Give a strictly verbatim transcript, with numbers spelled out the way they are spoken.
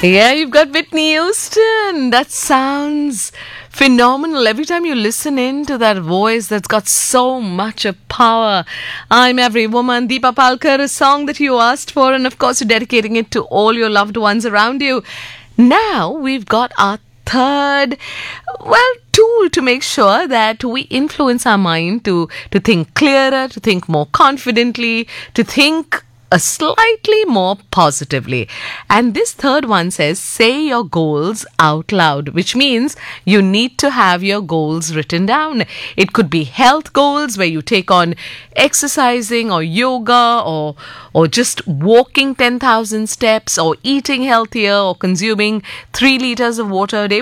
Yeah, you've got Whitney Houston. That sounds phenomenal. Every time you listen into that voice that's got so much of power. I'm Every Woman, Deepa Palkar, a song that you asked for, and of course you're dedicating it to all your loved ones around you. Now we've got our third, well, tool to make sure that we influence our mind to, to think clearer, to think more confidently, to think a slightly more positively. And this third one says, say your goals out loud, which means you need to have your goals written down. It could be health goals where you take on exercising or yoga or or just walking ten thousand steps or eating healthier or consuming three liters of water a day.